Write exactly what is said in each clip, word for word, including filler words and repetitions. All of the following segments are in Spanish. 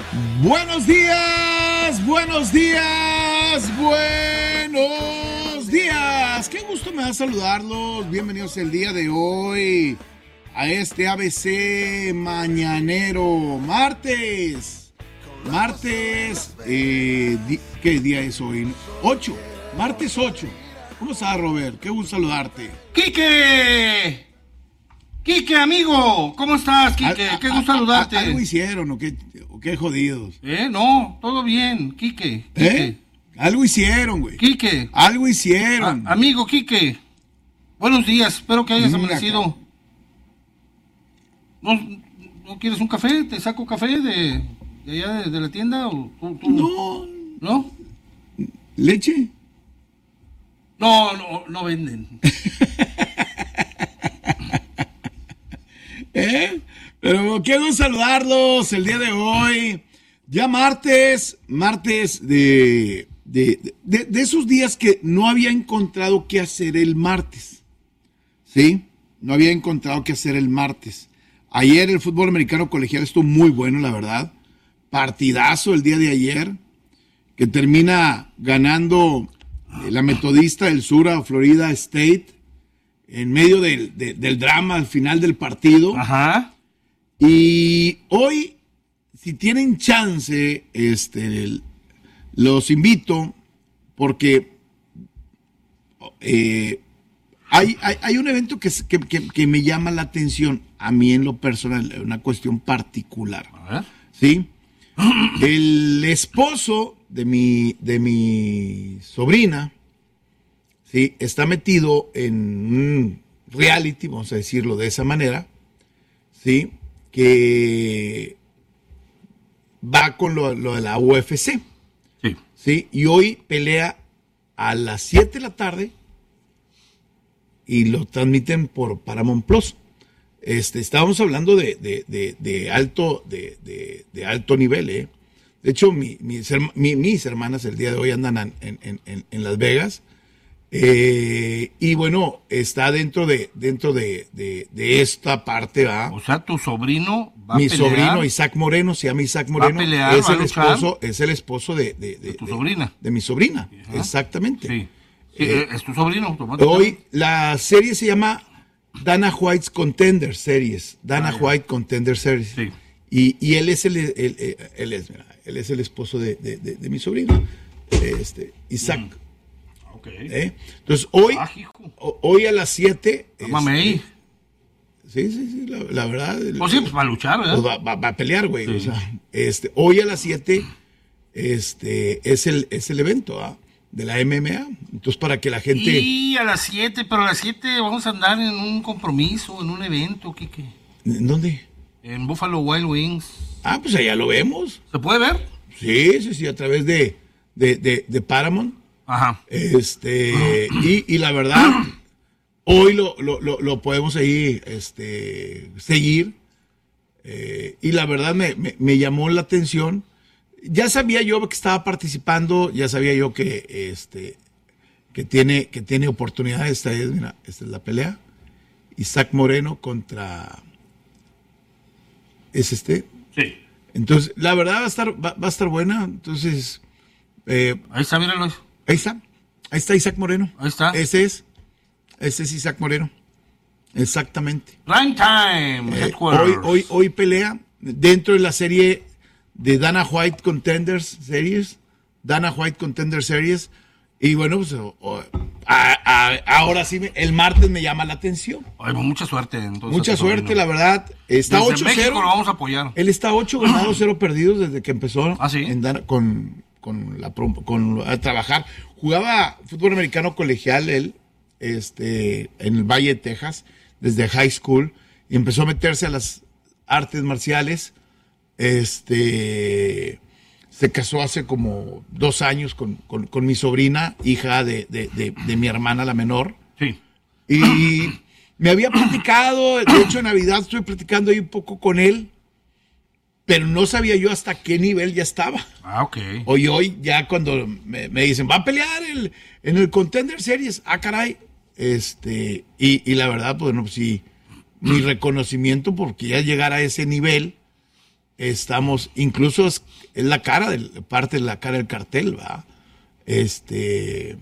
Buenos días, buenos días, buenos días. Qué gusto me da saludarlos. Bienvenidos el día de hoy a este A B C mañanero. Martes, martes, eh, di- ¿qué día es hoy? ocho, martes ocho. ¿Cómo estás, Robert? Qué gusto saludarte. ¡Quique! ¡Quique, amigo! ¿Cómo estás, Quique? Al- Qué a- gusto a- a- saludarte. ¿Algo hicieron o qué, o qué jodidos? ¿Eh? No, todo bien, Quique. Quique. ¿Eh? Algo hicieron, güey. Quique. Algo hicieron. A- amigo Quique. Buenos días, espero que hayas Mira, amanecido. ¿No, ¿No quieres un café? ¿Te saco café de, de allá de, de la tienda? ¿O tú, tú? No, ¿No? leche. No, no, no venden. ¿Eh? Pero qué gusto saludarlos el día de hoy. Ya martes, martes de, de, de, de esos días que no había encontrado qué hacer el martes. ¿Sí? No había encontrado qué hacer el martes. Ayer el fútbol americano colegial estuvo muy bueno, la verdad. Partidazo el día de ayer, que termina ganando eh, la Metodista del Sur a Florida State en medio del, de- del drama al final del partido. Ajá. Y hoy, si tienen chance, este, el- los invito porque eh, hay, hay, hay un evento que, es- que, que- que me llama la atención a mí en lo personal, una cuestión particular. A ver. ¿Sí? El esposo de mi, de mi sobrina, ¿sí? Está metido en un reality, vamos a decirlo de esa manera, ¿sí? Que va con lo, lo de la U F C, Sí. ¿sí? Y hoy pelea a las siete de la tarde y lo transmiten por Paramount Plus. Este, estábamos hablando de, de, de, de alto, de, de, de alto nivel, ¿eh? De hecho, mi, mis, herma- mi- mis hermanas el día de hoy andan en, en, en, en Las Vegas. Eh, y bueno, está dentro de, dentro de, de, de esta parte, ¿va? O sea, tu sobrino va Mi a pelear. sobrino Isaac Moreno, se llama Isaac Moreno. pelear, es va a el luchar. esposo, es el esposo de, de, de- De tu de- sobrina. De mi sobrina, Ajá. exactamente. Sí. Sí, Eh, eh, es tu sobrino. automáticamente. Hoy la serie se llama Dana White's Contender Series. Dana Ah, ya. White Contender Series. Sí. Y, y él es el, el- el- él es, mira, él es el esposo de, de- de- de mi sobrino, este, Isaac. Ok. ¿eh? Entonces hoy, Ah, hijo. o- hoy a las siete. Tómame ahí. Sí, sí, sí, la, la verdad. el- Pues sí, pues para luchar, ¿verdad? pues va, va- va a pelear, güey. Sí. O sea, este, hoy a las siete este, es, el, es el evento, ¿ah? De la M M A. Entonces, para que la gente. Y a las siete, pero a las siete vamos a andar en un compromiso, en un evento, Kike. ¿En dónde? En Buffalo Wild Wings. Ah, pues allá lo vemos. ¿Se puede ver? Sí, sí, sí, a través de, de, de, de Paramount. Ajá. Este, y, y la verdad, hoy lo, lo, lo, lo podemos ahí este, seguir. Eh, y la verdad me, me, me llamó la atención. Ya sabía yo que estaba participando, ya sabía yo que, este, que, tiene, que tiene oportunidades. Esta es, mira, esta es la pelea. Isaac Moreno contra... ¿Es este? Sí. Entonces, la verdad va a estar, va, va a estar buena. Entonces, eh, Ahí está, míralo. ahí está. Ahí está Isaac Moreno. Ahí está. Ese es. Ese es Isaac Moreno. Exactamente. Prime Time. Eh, Headquarters. hoy, hoy, hoy pelea dentro de la serie de Dana White Contenders Series. Dana White Contender Series. Y bueno, pues o- o- a- a- ahora sí, me- el martes me llama la atención. Ay, pues mucha suerte. Entonces, Mucha a tu suerte, sobrino. la verdad. Está Desde ocho México cero. lo vamos a apoyar. Él está ocho ganados, cero perdidos desde que empezó ¿Ah, sí? en Dana- con, con, la, prom- con a trabajar. Jugaba fútbol americano colegial él, este, en el Valle de Texas, desde high school, y empezó a meterse a las artes marciales. Este, se casó hace como dos años con, con, con mi sobrina, hija de, de, de, de mi hermana, la menor. Sí. Y me había platicado, de hecho en Navidad estuve platicando ahí un poco con él, pero no sabía yo hasta qué nivel ya estaba. Ah, ok. Hoy, hoy, ya cuando me, me dicen, va a pelear el, en el Contender Series, ah, caray. Este, y, y la verdad, pues no, sí, mi reconocimiento porque ya llegar a ese nivel, estamos, incluso es, es la cara, del, parte de la cara del cartel, ¿va? Este,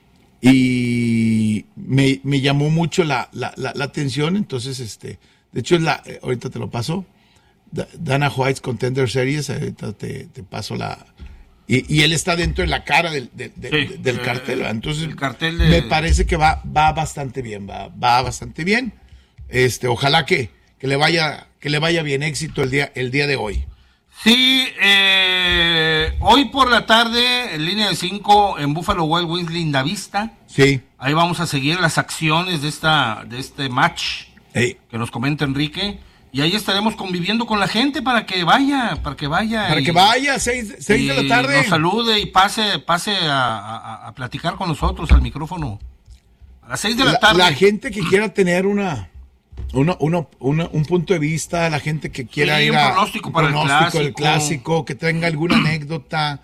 y me, me llamó mucho la, la, la, la atención, entonces, este, de hecho, es la, ahorita te lo paso, Dana White's Contender Series, ahorita te, te paso la... Y, y él está dentro de la cara del, del, del, sí, del cartel, ¿va? Entonces, el cartel de... me parece que va, va bastante bien, va, va bastante bien, este, ojalá que, que le vaya... que le vaya bien, éxito el día, el día de hoy. Sí, eh, hoy por la tarde, en línea de cinco, en Buffalo Wild Wings, Linda Vista. Sí. Ahí vamos a seguir las acciones de esta, de este match, hey. que nos comenta Enrique. Y ahí estaremos conviviendo con la gente para que vaya, para que vaya. Para y, que vaya, seis, seis de la tarde. Nos salude y pase, pase a, a, a platicar con nosotros al micrófono. A las seis de la, la tarde. La gente que quiera tener una... Uno, uno, uno, un punto de vista, la gente que quiera sí, ir un a pronóstico un para pronóstico el clásico. del clásico, que tenga alguna anécdota,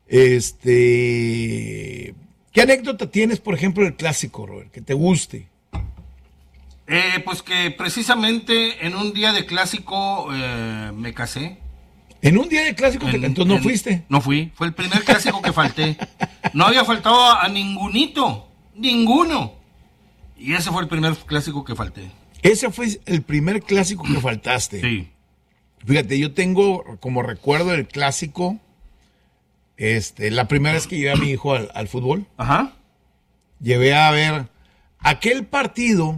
este, ¿qué anécdota tienes, por ejemplo, del clásico, Robert, que te guste? Eh, pues que precisamente en un día de clásico eh, me casé. En un día de clásico, en, te, entonces no en, fuiste. No fui, fue el primer clásico que falté. No había faltado a, a ningunito, ninguno. Y ese fue el primer clásico que falté. Ese fue el primer clásico que faltaste. Sí. Fíjate, yo tengo como recuerdo el clásico, este, la primera vez que llevé a mi hijo al, al fútbol. Ajá. Llevé a ver aquel partido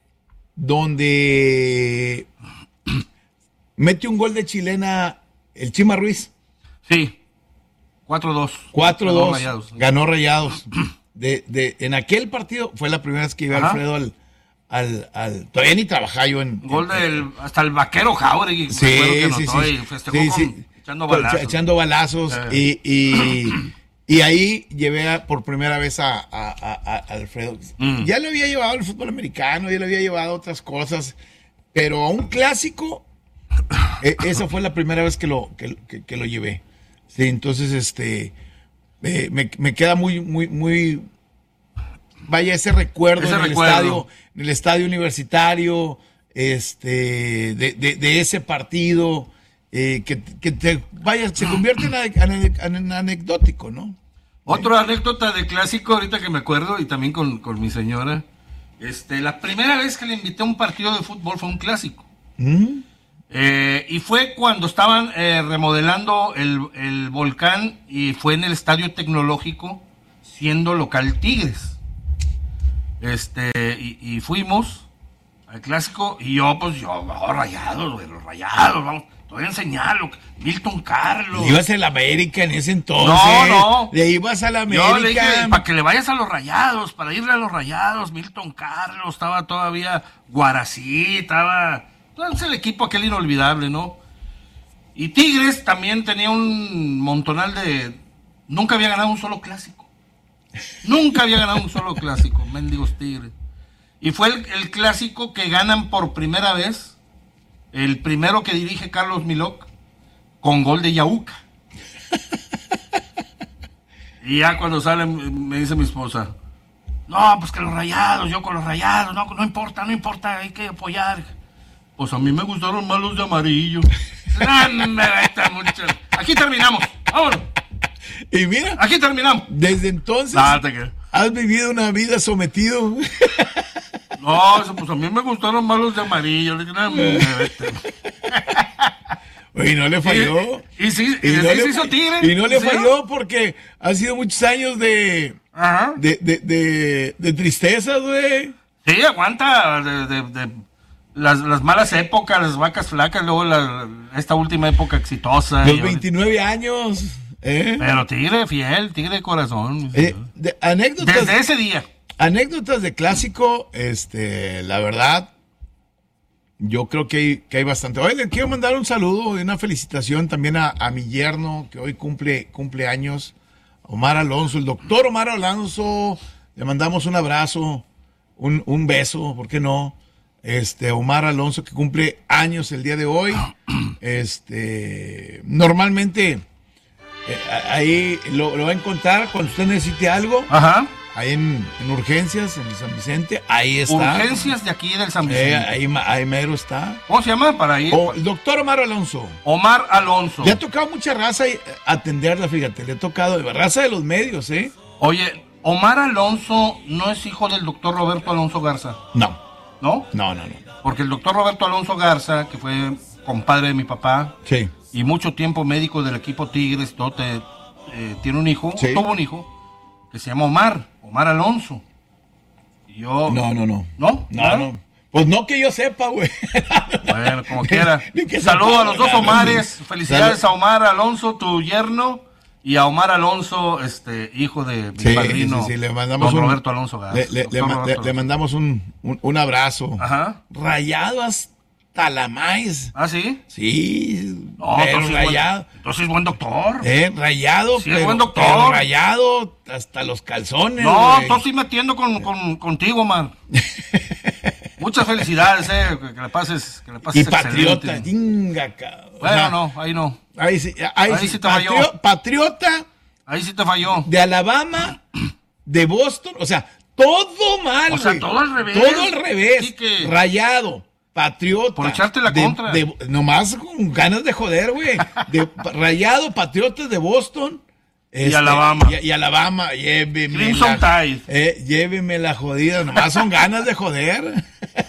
donde mete un gol de chilena el Chima Ruiz. Sí. cuatro dos. cuatro dos. Ganó Rayados. Ganó Rayados. De, de, en aquel partido fue la primera vez que iba a Alfredo al, al, al... Todavía ni trabajaba yo en... Gol en, del... Hasta el vaquero Jauregui. Sí, que sí, notó, sí. Y festejó sí, con, sí. echando balazos. Echando balazos. Eh. Y, y, y ahí llevé a, por primera vez a, a, a, a Alfredo. Mm. Ya le había llevado al fútbol americano, ya le había llevado otras cosas. Pero a un clásico, eh, esa fue la primera vez que lo, que, que, que lo llevé. Sí, entonces, este... Eh, me, me queda muy, muy, muy, vaya ese recuerdo, ese en, el recuerdo. Estadio, en el estadio universitario, este, de, de, de ese partido, eh, que, que te vaya, se convierte en, en, en anecdótico, ¿no? Otra anécdota de clásico, ahorita que me acuerdo, y también con, con mi señora, este, la primera vez que le invité a un partido de fútbol fue un clásico. ¿Mm? Eh, y fue cuando estaban eh, remodelando el, el volcán y fue en el Estadio Tecnológico, siendo local Tigres. Este, y, y fuimos al clásico y yo, pues yo, oh, rayados, güey, los rayados, vamos, te voy a enseñarlo. Milton Carlos. Ibas a la América en ese entonces. No, no. Le ibas a la América. Yo le dije, para que le vayas a los rayados, para irle a los rayados, Milton Carlos, estaba todavía Guarací, estaba... Entonces el equipo aquel inolvidable, ¿no? Y Tigres también tenía un montonal de... Nunca había ganado un solo clásico. Nunca había ganado un solo clásico, mendigos Tigres. Y fue el, el clásico que ganan por primera vez, el primero que dirige Carlos Milok, con gol de Yauca. Y ya cuando sale me dice mi esposa, no, pues que los rayados, yo con los rayados, no, no importa, no importa, hay que apoyar. Pues a mí me gustaron más los de amarillo. Aquí terminamos. Vámonos. Y mira. Aquí terminamos. Desde entonces. Date, has vivido una vida sometido. No, pues a mí me gustaron más los de amarillo. Y no le falló. Y, y sí, y, y, no sí le, se hizo tigre. Y no le ¿sí? falló porque han sido muchos años de. Ajá. De, de, de, de tristeza, güey. Sí, aguanta. De. de, de... Las, las malas épocas, las vacas flacas, luego la, esta última época exitosa. Los veintinueve años. ¿eh? Pero tigre fiel, tigre de corazón. Eh, de, anécdotas. Desde ese día. Anécdotas de clásico, este, la verdad, yo creo que hay, que hay bastante. Oye, le quiero mandar un saludo y una felicitación también a, a mi yerno, que hoy cumple, cumple años, Omar Alonso, el doctor Omar Alonso. Le mandamos un abrazo, un, un beso, ¿por qué no? Este, Omar Alonso, que cumple años el día de hoy. Este, normalmente eh, ahí lo, lo va a encontrar cuando usted necesite algo. Ajá. ahí en, en Urgencias, en el San Vicente, ahí está. Urgencias de aquí del San Vicente. Eh, ahí, ahí mero está. ¿Cómo se llama? Para ir. O el doctor Omar Alonso. Omar Alonso. Le ha tocado mucha raza y atenderla, fíjate, le ha tocado, raza de los medios, ¿eh? Oye, Omar Alonso no es hijo del doctor Roberto Alonso Garza. No. ¿No? No, no, no. Porque el doctor Roberto Alonso Garza, que fue compadre de mi papá, sí, y mucho tiempo médico del equipo Tigres, todo te, eh, tiene un hijo, sí, tuvo un hijo, que se llama Omar, Omar Alonso. Y yo... No, no, no. ¿No? No, no. Pues no que yo sepa, güey. Bueno, como quiera. Saludos a los dos Omares. Felicidades Salud. a Omar Alonso, tu yerno, y a Omar Alonso, este hijo de mi sí, padrino, sí, sí, le mandamos don un, Roberto Alonso Garza. Le, le, le, Roberto le, Alonso. le mandamos un, un, un abrazo. Ajá. Rayado hasta la maíz. ¿Ah, sí? Sí, No, pero entonces rayado. Buen, entonces buen doctor. Eh, rayado, Sí, pero, es buen doctor. pero rayado hasta los calzones. No, güey. estoy metiendo con, con, contigo, man. Muchas felicidades, eh, que, que le pases, que le pases Y patriota, excelente. chinga, cabrón. Bueno, O sea, no, ahí no. Ahí sí, ahí Ahí sí, sí te patrio- falló. patriota Ahí sí te falló. de Alabama, de Boston, o sea, todo mal, O sea, güey. todo al revés. Todo al revés. Sí que- Rayado, patriota. Por echarte la de- contra. de- nomás con ganas de joder, güey. De, rayado, patriota de Boston. este, Alabama. Y, y Alabama, lléveme Crimson la, Tide. eh, lléveme la jodida, nomás son ganas de joder.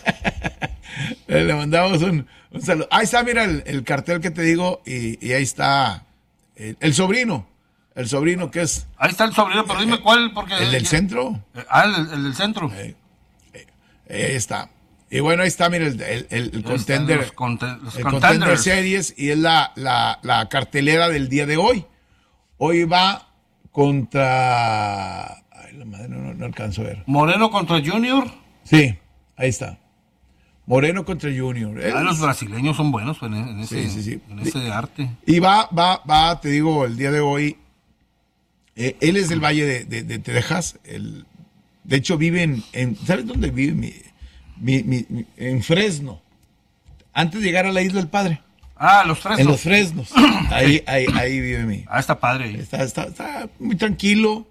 Eh, Le mandamos un, un saludo. Ahí está, mira el, el cartel que te digo, y, y ahí está el, el sobrino, el sobrino que es Ahí está el sobrino, pero dime cuál, porque... el del centro. Eh, Ah, el, el del centro. Eh, eh, ahí está. Y bueno, ahí está, mira, el, el, el- el Ahí contender, están Los, conte- los el contender contenders. series, y es la, la, la cartelera del día de hoy. Hoy va contra... Ay, la madre, no, no, no alcanzo a ver. Moreno contra Junior. Sí, ahí está. Moreno contra Junior. Eh, Ah, los brasileños son buenos en, en ese, Sí, sí, sí. en ese arte. Y va, va, va, te digo, el día de hoy, eh, él es del Valle de, de, de Texas, el, de hecho vive en, en- ¿sabes dónde vive? Mi, mi, mi- mi- en Fresno, antes de llegar a la Isla del Padre, Ah, los tres. en los Fresnos, ahí, ahí, ahí vive mi, Ah, está padre ahí. está, está, está muy tranquilo,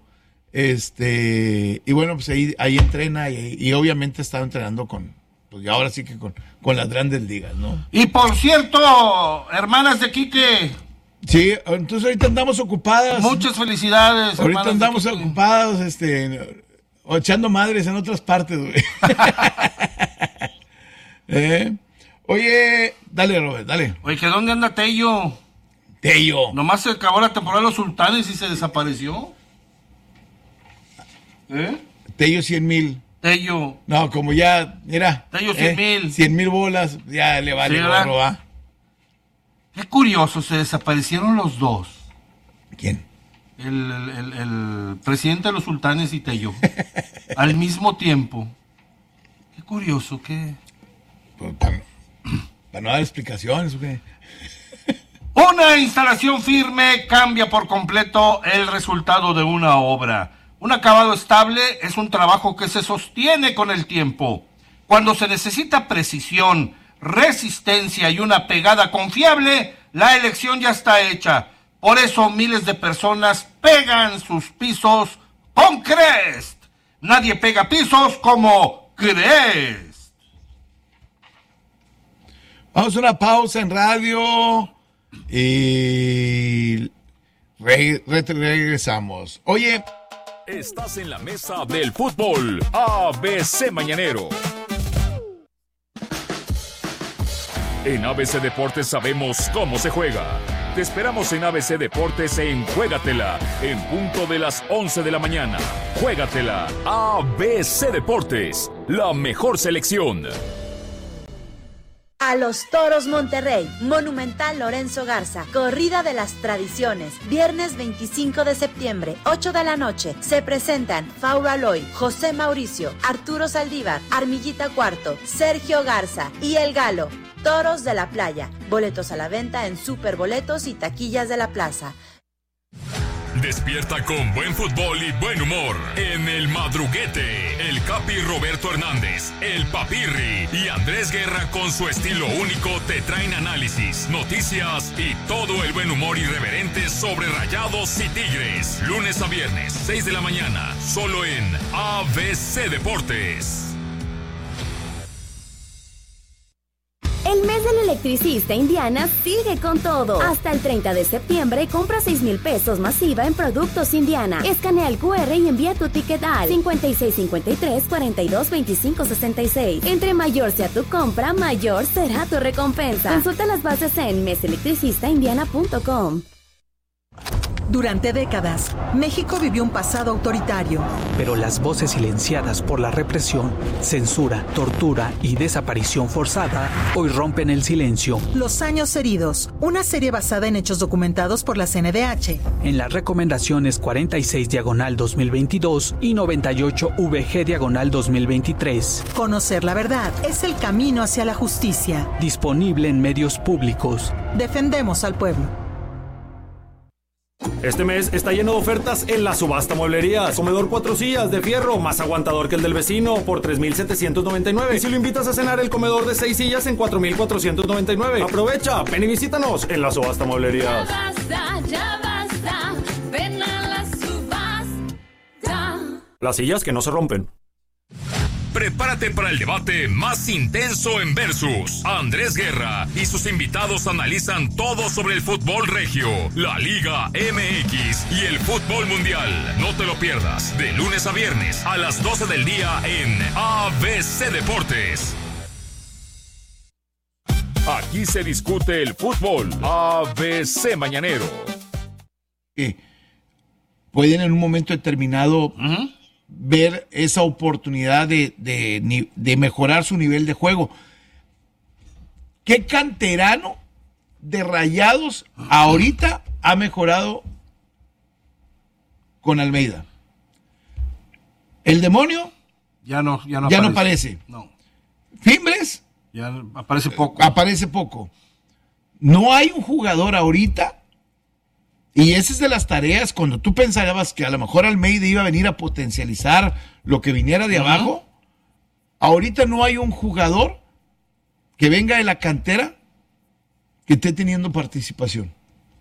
este, y bueno, pues ahí, ahí entrena, y, y obviamente está entrenando con, pues y ahora sí que con, con las grandes ligas, ¿no? Y por cierto, hermanas de Quique, Sí, entonces ahorita andamos ocupadas. muchas felicidades. Ahorita hermanas de andamos Quique. ocupados, este, o echando madres en otras partes, güey. ¿Eh? Oye, dale, Robert, dale. Oye, ¿que dónde anda Tello? Tello. Nomás se acabó la temporada de los sultanes y se desapareció. ¿Eh? Tello cien mil. Tello. No, como ya, mira. Tello cien mil. Cien mil bolas, ya le vale Sí, ¿verdad? gorro, ¿va? Qué curioso, se desaparecieron los dos. ¿Quién? El, el- el- el presidente de los sultanes y Tello. Al mismo tiempo. Qué curioso, qué... Pues, para, para no dar explicaciones, ¿o qué? Una instalación firme cambia por completo el resultado de una obra. Un acabado estable es un trabajo que se sostiene con el tiempo. Cuando se necesita precisión, resistencia y una pegada confiable, la elección ya está hecha. Por eso miles de personas pegan sus pisos con Crest. Nadie pega pisos como Crest. Vamos a una pausa en radio y re- re- regresamos. Oye, Estás en la mesa del fútbol A B C Mañanero. En A B C Deportes sabemos cómo se juega. Te esperamos en A B C Deportes en Juégatela, en punto de las once de la mañana. Juégatela, A B C Deportes, la mejor selección. A los Toros Monterrey, Monumental Lorenzo Garza, Corrida de las Tradiciones, viernes veinticinco de septiembre, ocho de la noche. Se presentan Fauro Aloy, José Mauricio, Arturo Saldívar, Armillita Cuarto, Sergio Garza y El Galo. Toros de la Playa. Boletos a la venta en Superboletos y taquillas de la plaza. Despierta con buen fútbol y buen humor en El Madruguete. El Capi Roberto Hernández, el Papirri y Andrés Guerra con su estilo único te traen análisis, noticias y todo el buen humor irreverente sobre Rayados y Tigres. Lunes a viernes, seis de la mañana, solo en A B C Deportes. El mes del electricista Indiana sigue con todo. Hasta el treinta de septiembre, compra seis mil pesos masiva en productos Indiana. Escanea el cu erre y envía tu ticket al cincuenta y seis cincuenta y tres, cuarenta y dos veinticinco sesenta y seis. Entre mayor sea tu compra, mayor será tu recompensa. Consulta las bases en mes electricista indiana punto com. Durante décadas, México vivió un pasado autoritario. Pero las voces silenciadas por la represión, censura, tortura y desaparición forzada hoy rompen el silencio. Los años heridos, una serie basada en hechos documentados por la C N D H. En las recomendaciones cuarenta y seis diagonal dos mil veintidós y noventa y ocho V G diagonal dos mil veintitrés. Conocer la verdad es el camino hacia la justicia. Disponible en medios públicos. Defendemos al pueblo. Este mes está lleno de ofertas en la subasta Mueblerías. Comedor cuatro sillas de fierro, más aguantador que el del vecino, por tres mil setecientos noventa y nueve. Y si lo invitas a cenar, el comedor de seis sillas en cuatro mil cuatrocientos noventa y nueve. Aprovecha, ven y visítanos en la subasta Mueblerías. Ya basta, ya basta, ven a la subasta. Las sillas que no se rompen. Prepárate para el debate más intenso en Versus. Andrés Guerra y sus invitados analizan todo sobre el fútbol regio, la Liga M X y el fútbol mundial. No te lo pierdas, de lunes a viernes a las doce del día en A B C Deportes. Aquí se discute el fútbol. A B C Mañanero. Eh, pueden en un momento determinado... Uh-huh. ver esa oportunidad de, de, de mejorar su nivel de juego. ¿Qué canterano de Rayados ahorita ha mejorado con Almeida? El Demonio ya no, ya no ya aparece. no aparece. No. Fimbres ya aparece poco. Aparece poco. No hay un jugador ahorita. Y esa es de las tareas, cuando tú pensabas que a lo mejor Almeida iba a venir a potencializar lo que viniera de uh-huh. abajo, ahorita no hay un jugador que venga de la cantera que esté teniendo participación.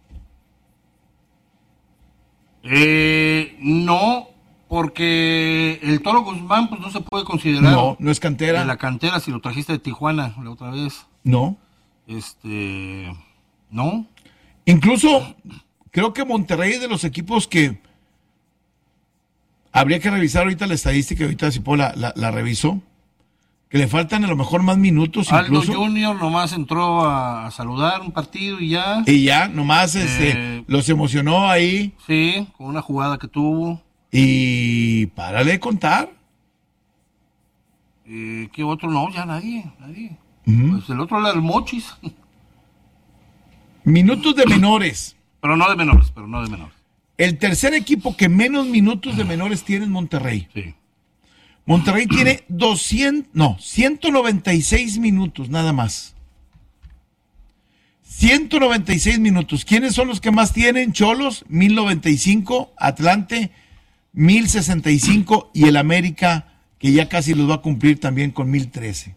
Eh, no, porque el Toro Guzmán pues no se puede considerar. No, no es cantera. De la cantera, si lo trajiste de Tijuana la otra vez. No. Este, no. Incluso... creo que Monterrey es de los equipos que habría que revisar ahorita la estadística, ahorita si puedo la, la, la reviso, que le faltan a lo mejor más minutos. Aldo incluso. Junior nomás entró a, a saludar un partido y ya. Y ya, nomás eh, este, los emocionó ahí. Sí, con una jugada que tuvo. Y párale de contar. Eh, ¿Qué otro? No, ya nadie, nadie. Uh-huh. Pues el otro era el Mochis. Minutos de menores. Pero no de menores, pero no de menores. El tercer equipo que menos minutos de menores tiene es Monterrey. Sí. Monterrey tiene doscientos, no, ciento noventa y seis minutos nada más. ciento noventa y seis minutos. ¿Quiénes son los que más tienen? Cholos, mil noventa y cinco, Atlante, mil sesenta y cinco y el América, que ya casi los va a cumplir también con mil trece.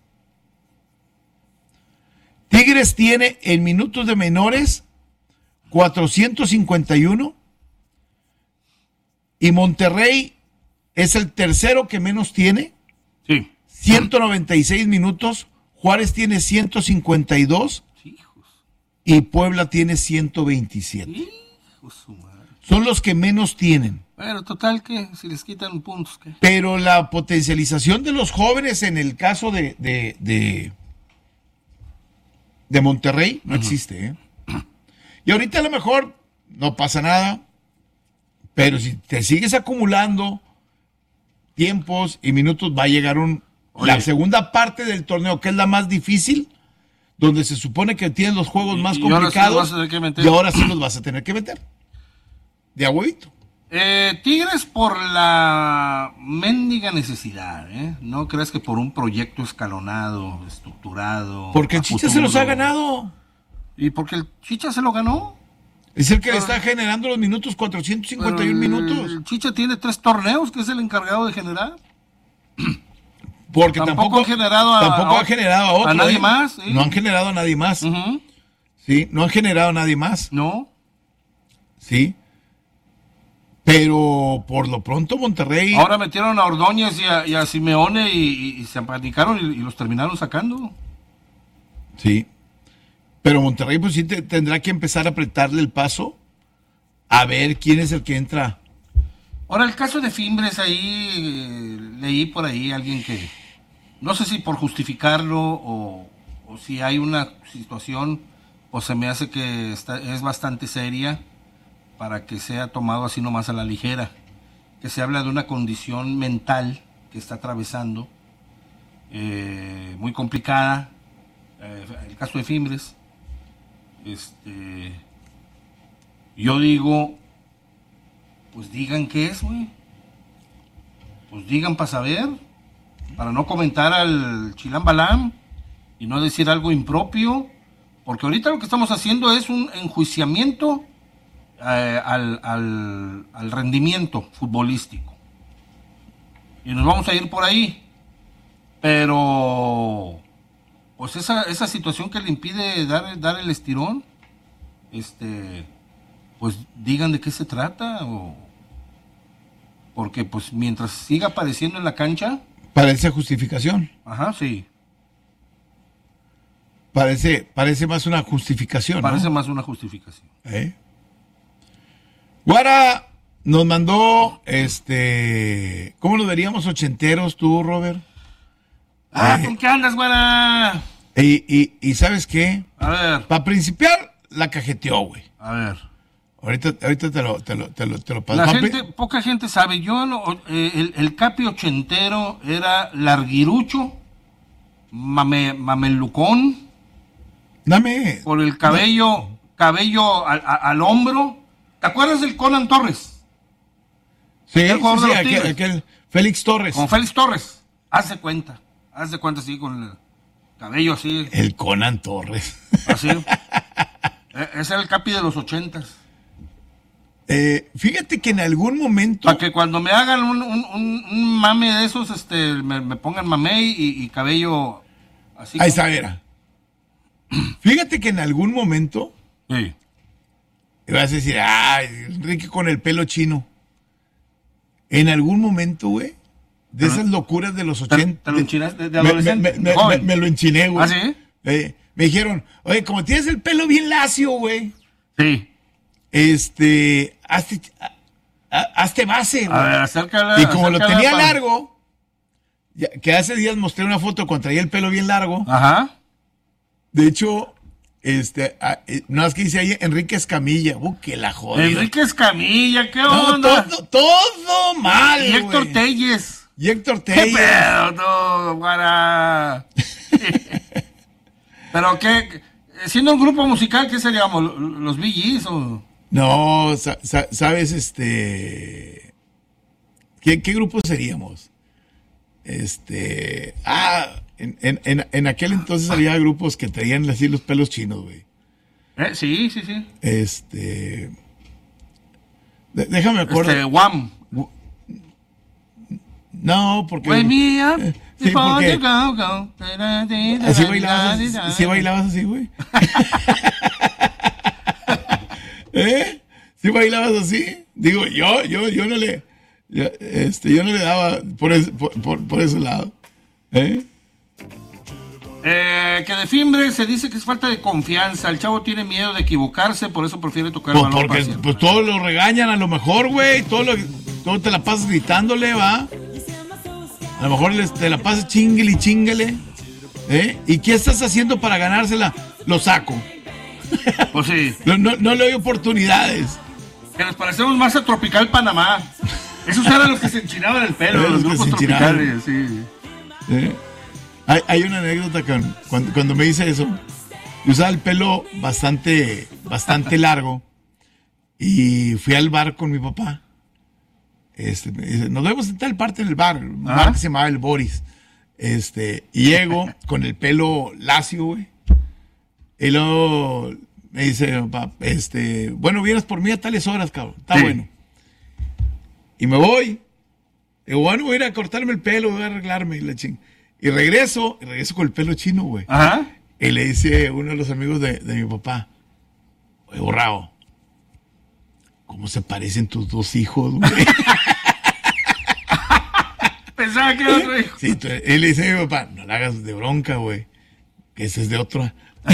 Tigres tiene en minutos de menores cuatrocientos cincuenta y uno y Monterrey es el tercero que menos tiene. Sí. ciento noventa y seis minutos. Juárez tiene ciento cincuenta y dos. Hijos. Y Puebla tiene ciento veintisiete. Hijos su madre. Son los que menos tienen. Pero total que si les quitan puntos, ¿qué? Pero la potencialización de los jóvenes en el caso de de, de, de Monterrey no uh-huh. existe, ¿eh? Y ahorita a lo mejor no pasa nada, pero si te sigues acumulando tiempos y minutos, va a llegar un Oye. la segunda parte del torneo, que es la más difícil, donde se supone que tienes los juegos más y complicados, ahora sí y ahora sí los vas a tener que meter. De abuelito. Eh, Tigres por la mendiga necesidad, ¿eh? No crees que por un proyecto escalonado, estructurado. Porque el Chicha se los ha ganado. ¿Y porque el Chicha se lo ganó? Es el que le está generando los minutos, cuatrocientos cincuenta y uno minutos. El Chicha tiene tres torneos que es el encargado de generar. Porque tampoco, tampoco, han generado a, tampoco a, ha generado a otro. A nadie ¿eh? más. ¿Sí? No han generado a nadie más. Uh-huh. Sí, no han generado a nadie más. No. Sí. Pero por lo pronto Monterrey... Ahora metieron a Ordóñez y a, y a Simeone y, y, y se apanicaron y, y los terminaron sacando. Sí. Pero Monterrey pues sí te, tendrá que empezar a apretarle el paso a ver quién es el que entra. Ahora el caso de Fimbres ahí, eh, leí por ahí alguien que, no sé si por justificarlo o, o si hay una situación, pues se me hace que está, es bastante seria para que sea tomado así nomás a la ligera, que se habla de una condición mental que está atravesando, eh, muy complicada, eh, el caso de Fimbres. Este, yo digo, pues digan qué es, güey. Pues digan para saber, para no comentar al Chilam Balam y no decir algo impropio, porque ahorita lo que estamos haciendo es un enjuiciamiento eh, al, al, al rendimiento futbolístico. Y nos vamos a ir por ahí. Pero pues esa, esa situación que le impide dar, dar el estirón, este, pues digan de qué se trata, o porque pues mientras siga apareciendo en la cancha. Parece justificación. Ajá, sí. Parece, parece más una justificación. Parece ¿no? más una justificación. ¿Eh? Guara nos mandó, este, ¿cómo lo veríamos ochenteros tú, Robert? Ah, eh, ¿con qué andas, güera? Y, y, y ¿sabes qué? A ver. Para principiar, la cajeteó, güey. A ver. Ahorita, ahorita te lo, te lo, te lo, te lo paso. La Papi. gente, poca gente sabe. Yo, no, eh, el, el Capi ochentero era larguirucho, mame, mamelucón. Dame. Por el cabello, cabello al, a, al hombro. ¿Te acuerdas del Conan Torres? Sí, el sí, jugador sí, de los aquel, Tigres. aquel Félix Torres. Con Félix Torres. Haz de cuenta. Haz de cuenta así, con el cabello así. El Conan Torres. Así. E- ese era el Capi de los ochentas. Eh, fíjate que en algún momento. Para que cuando me hagan un, un, un, un mame de esos, este, me, me pongan mamey y, y cabello así. Ahí como... está, era. Fíjate que en algún momento. Sí. Y vas a decir, ay, Enrique con el pelo chino. En algún momento, güey, de esas locuras de los ochenta. ¿Te lo enchinaste de, de me, adolescente? me, me, me, me lo enchiné, güey. ¿Ah, sí? Eh, me dijeron, oye, como tienes el pelo bien lacio, güey. Sí. Este, hazte, a- a- hazte base, güey. A ver, acércala. Y como lo acércala tenía pa- largo, ya- que hace días mostré una foto cuando traía el pelo bien largo. Ajá. De hecho, este, a- eh, no es que dice ahí Enrique Escamilla. Uh, que la joda. Enrique Escamilla, ¿qué No, onda? todo, todo mal, Y Héctor güey. Telles. Y Héctor ¿Qué Telles. pedo, no, guara? ¿Pero qué? Siendo un grupo musical, ¿qué seríamos? ¿Los Bee Gees o...? No, sa- sa- sabes, este... ¿qué, ¿Qué grupo seríamos? Este... Ah, en, en, en, en aquel entonces había grupos que traían así los pelos chinos, güey. Eh, sí, sí, sí. Este... de- déjame acordar. Este, Wham. No, porque... Wake me up eh, sí, before porque... you go, go. Así bailabas, así bailabas así, güey. ¿Eh? ¿Sí bailabas así? Digo, yo, yo, yo no le, yo, este, yo no le daba por ese, por, por, por ese lado. ¿Eh? Eh, que de Fimbre se dice que es falta de confianza. El chavo tiene miedo de equivocarse, por eso prefiere tocar el Pues balón porque fácil. pues todos lo regañan a lo mejor, güey. Todo, lo, todo te la pasas gritándole, ¿va? A lo mejor les, te la pasas chinguele y chingale. ¿Eh? ¿Y qué estás haciendo para ganársela? Lo saco. Pues sí. No, no, no le doy oportunidades. Que nos parecemos más a Tropical Panamá. Esos eran los que se enchinaban el pelo, Eran los los que grupos se enchinaban. tropicales, sí. ¿Eh? Hay, hay una anécdota con, cuando, cuando me dice eso. Yo usaba el pelo bastante, bastante largo y fui al bar con mi papá. Este, me dice, nos vemos en tal parte del bar, un Ajá. bar que se llamaba El Boris. Este, y llego con el pelo lacio, güey. Y luego me dice, papá, este, bueno, vienes por mí a tales horas, cabrón. Está Sí. bueno. Y me voy. Digo, bueno, voy a ir a cortarme el pelo, voy a arreglarme y la ching. Y regreso, y regreso con el pelo chino, güey. Ajá. Y le dice uno de los amigos de, de mi papá, oye, Borrao, ¿cómo se parecen tus dos hijos, güey? Pensaba que era otro hijo. Sí, tú- él le dice a mi papá, no la hagas de bronca, güey, que ese es de otro.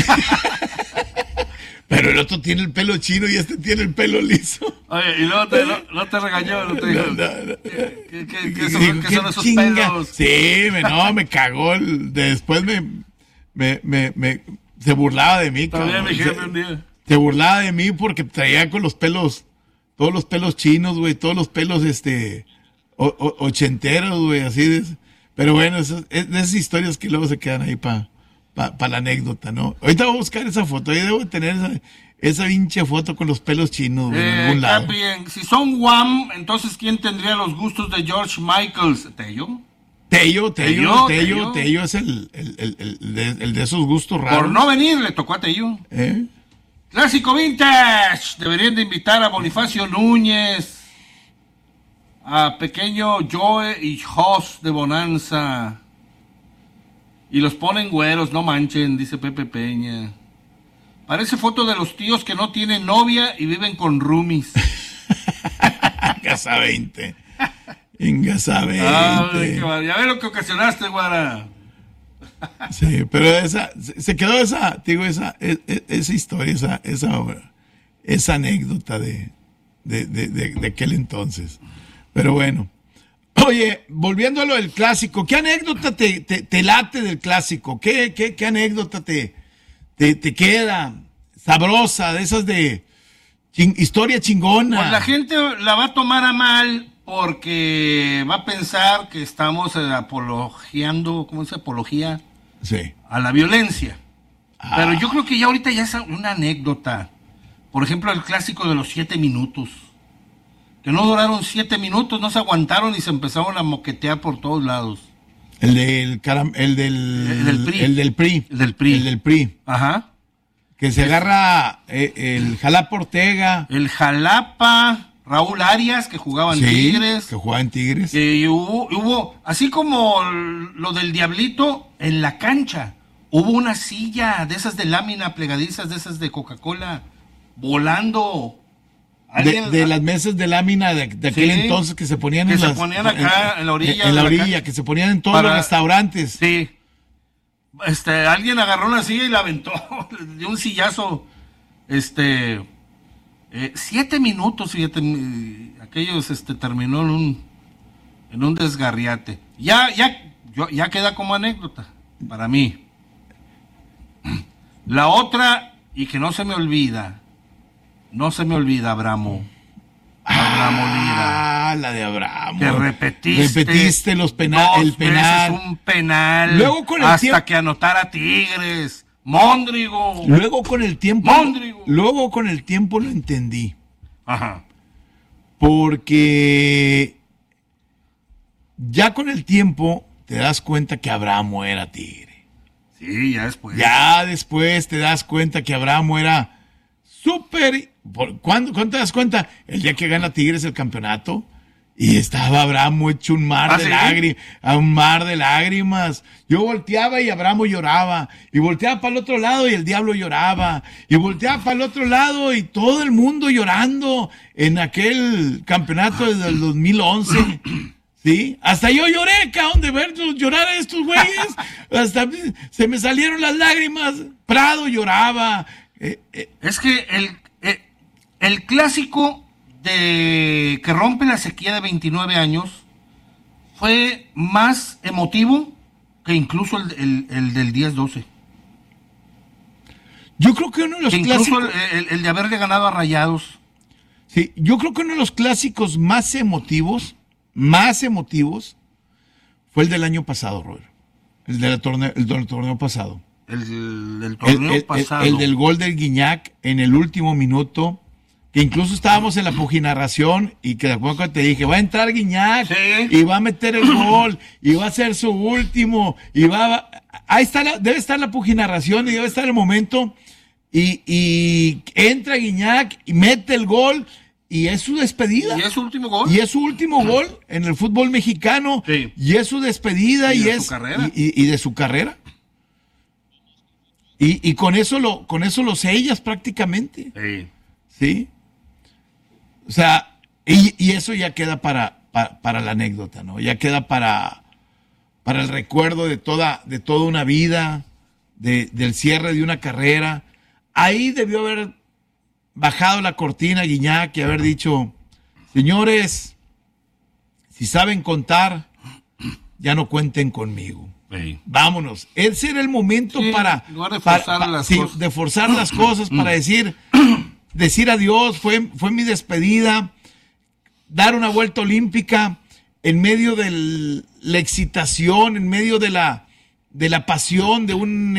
Pero el otro tiene el pelo chino y este tiene el pelo liso. Oye, y luego te, no, no te regañó, no te dijo. No, no, no. ¿Qué, qué, qué, Y qué son, digo, qué ¿qué son esos chinga? pelos? Sí, me, no, me cagó. el- después me, me, me, me- se burlaba de mí, Todavía cabrón. mi jefe Se- un día. Se burlaba de mí porque traía con los pelos, todos los pelos chinos, güey, todos los pelos, este, o- o- ochenteros, güey, así de, pero bueno, esas, es- de esas historias que luego se quedan ahí para pa, pa la anécdota, ¿no? Ahorita voy a buscar esa foto, ahí debo tener esa, esa pinche foto con los pelos chinos, güey, en Eh, algún lado. Capi, en- si son Wham, entonces ¿quién tendría los gustos de George Michaels? ¿Tello? Tello, Tello, Tello, Tello, Tello. Tello es el, el, el, el de, el de esos gustos raros. Por no venir, le tocó a Tello. ¿Eh? Clásico Vintage. Deberían de invitar a Bonifacio Núñez, a Pequeño Joe y Jos de Bonanza. Y los ponen güeros, no manchen, dice Pepe Peña. Parece foto de los tíos que no tienen novia y viven con roomies. Gasa veinte. En Gasa veinte. Ay, qué bar- ya ves lo que ocasionaste, Guara. Sí, pero esa, se se quedó esa, te digo, esa, e- e- esa historia, esa, esa, esa anécdota de, de, de, de, de aquel entonces. Pero bueno. Oye, volviendo a lo del clásico, ¿qué anécdota te, te, te late del clásico? ¿Qué, qué, qué anécdota te, te, te queda sabrosa, de esas de chin- historia chingona? Pues la gente la va a tomar a mal porque va a pensar que estamos eh, apologiando, ¿cómo se dice? Apología Sí. a la violencia. Ah. Pero yo creo que ya ahorita ya es una anécdota. Por ejemplo, el clásico de los siete minutos. Que no duraron siete minutos, no se aguantaron y se empezaron a moquetear por todos lados. El del, caram- el del, El del P R I. El del P R I. El del P R I. El del P R I. Ajá. Que se agarra eh, el Jalapa Ortega. El Jalapa, Raúl Arias, que jugaba en Sí, Tigres. que jugaba en Tigres. Que hubo, hubo, así como lo del Diablito, en la cancha, hubo una silla de esas de lámina plegadizas, de esas de Coca-Cola, volando. De, Alguien- de las mesas de lámina de, de aquel Sí, entonces que se ponían que en se las- ponían acá, en la orilla en la de la orilla, cancha. que se ponían en todos Para- los restaurantes. Sí. Este, alguien agarró una silla y la aventó, le dio un sillazo. Este, eh, siete minutos, fíjate, eh, aquellos, este, terminó en un, en un desgarriate. Ya, ya, yo- ya queda como anécdota para mí. La otra, y que no se me olvida, no se me olvida, Abramo. Abramo Lira. Ah, la de Abramo. Que repetiste. Repetiste los pena- dos el penal. veces un penal. Luego con el hasta tiempo- que anotara Tigres. Móndrigo. Luego con el tiempo. Móndrigo. Luego con el tiempo lo entendí. Ajá. Porque ya con el tiempo te das cuenta que Abramo era Tigre. Sí, ya después. Ya después te das cuenta que Abramo era súper. por- ¿Cuándo, ¿Cuándo te das cuenta? El día que gana Tigres el campeonato. Y estaba Abramo hecho un mar ¿Ah, de sí? lágrimas, un mar de lágrimas. Yo volteaba y Abramo lloraba. Y volteaba para el otro lado y el diablo lloraba. Y volteaba para el otro lado y todo el mundo llorando en aquel campeonato desde el dos mil once. ¿Sí? Hasta yo lloré, cabrón, de verlos llorar a estos güeyes. Hasta se me salieron las lágrimas. Prado lloraba. Eh, eh, Es que el, eh, el clásico de que rompe la sequía de veintinueve años fue más emotivo que incluso el, el- el del diez doce. yo creo que uno de los Que incluso clásicos. el, el- el de haberle ganado a Rayados. Sí, yo creo que uno de los clásicos más emotivos, más emotivos, fue el del año pasado, Robert. El del torneo, el del torneo pasado. El, del El, torneo el- el- pasado. el del gol del Guiñac en el último minuto, que incluso estábamos en la puginarración y que de acuerdo te dije, va a entrar Guiñac Sí. y va a meter el gol y va a ser su último y va a... Ahí está, la, debe estar la puginarración y debe estar el momento y, y entra Guiñac y mete el gol y es su despedida. Y es su último gol. Y es su último gol en el fútbol mexicano. Sí. Y es su despedida y, Y de es su carrera. Y, y- y de su carrera. Y, y con eso lo con eso lo sellas prácticamente. Sí. ¿Sí? O sea, y, y eso ya queda para, para, para la anécdota, ¿no? Ya queda para, para el recuerdo de toda, de toda una vida, de, del cierre de una carrera. Ahí debió haber bajado la cortina Guiñac y haber dicho, señores, si saben contar, ya no cuenten conmigo. Sí. Vámonos. Ese era el momento Sí, para, en lugar de para- forzar para- las sí, cosas. de forzar las cosas para decir, decir adiós, fue, fue mi despedida, dar una vuelta olímpica en medio de la excitación, en medio de la, de la pasión de un